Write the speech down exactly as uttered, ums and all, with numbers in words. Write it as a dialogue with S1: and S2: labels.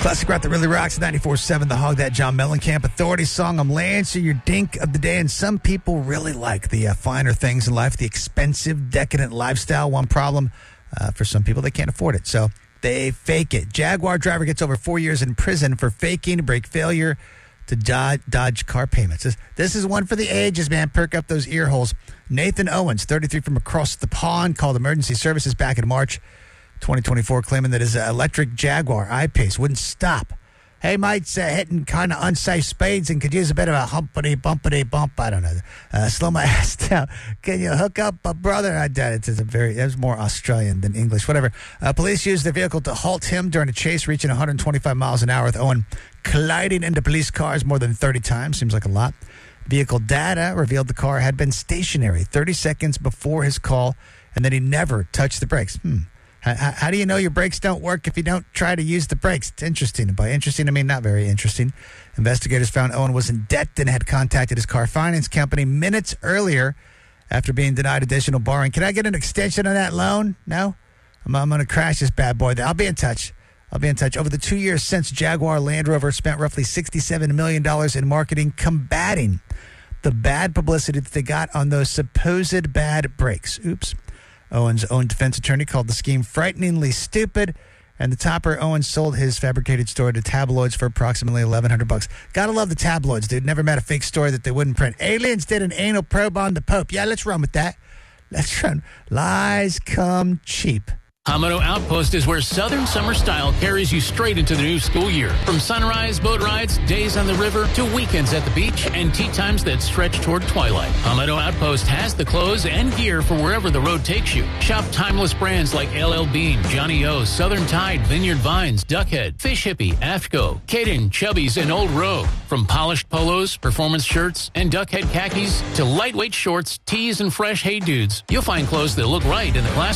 S1: Classic rock that really rocks. ninety-four point seven The Hog, that John Mellencamp Authority song. I'm Lance, your dink of the day. And some people really like the uh, finer things in life, the expensive, decadent lifestyle. One problem uh, for some people, they can't afford it. So they fake it. Jaguar driver gets over four years in prison for faking brake failure to dodge, dodge car payments. This, this is one for the ages, man. Perk up those ear holes. Nathan Owens, thirty-three, from across the pond, called emergency services back in March twenty twenty-four, claiming that his uh, electric Jaguar I-Pace wouldn't stop. Hey, mate's uh, hitting kind of unsafe speeds and could use a bit of a humpity bumpity bump. I don't know. Uh, slow my ass down. Can you hook up a brother? I doubt it. It's a very, it was more Australian than English. Whatever. Uh, police used their vehicle to halt him during a chase, reaching one hundred twenty-five miles an hour, with Owen colliding into police cars more than thirty times. Seems like a lot. Vehicle data revealed the car had been stationary thirty seconds before his call and that he never touched the brakes. Hmm. How, how do you know your brakes don't work if you don't try to use the brakes? It's interesting. By interesting, I mean not very interesting. Investigators found Owen was in debt and had contacted his car finance company minutes earlier after being denied additional borrowing. Can I get an extension on that loan? No? I'm, I'm going to crash this bad boy. I'll be in touch. I'll be in touch. Over the two years since, Jaguar Land Rover spent roughly sixty-seven million dollars in marketing combating the bad publicity that they got on those supposed bad brakes. Oops. Owen's own defense attorney called the scheme frighteningly stupid, and the topper Owen sold his fabricated story to tabloids for approximately eleven hundred bucks. Gotta love the tabloids, dude. Never met a fake story that they wouldn't print. Aliens did an anal probe on the Pope. Yeah, let's run with that. Let's run. Lies come cheap.
S2: Hamato Outpost is where Southern Summer Style carries you straight into the new school year. From sunrise boat rides, days on the river, to weekends at the beach, and tea times that stretch toward twilight. Hamato Outpost has the clothes and gear for wherever the road takes you. Shop timeless brands like L L Bean, Johnny O, Southern Tide, Vineyard Vines, Duckhead, Fish Hippie, AFCO, Caden, Chubbies, and Old Rogue. From polished polos, performance shirts, and Duckhead khakis, to lightweight shorts, tees, and fresh Hey Dudes, you'll find clothes that look right in the class.